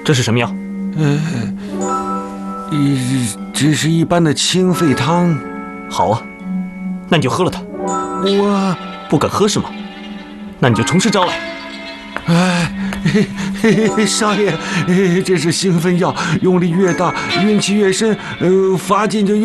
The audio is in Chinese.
这是什么药？ 这是一般的清肺汤。 好啊，那你就喝了它。 我不肯喝是吗？那你就从实招来。 少爷，这是兴奋药，用力越大，运气越深，罚金就越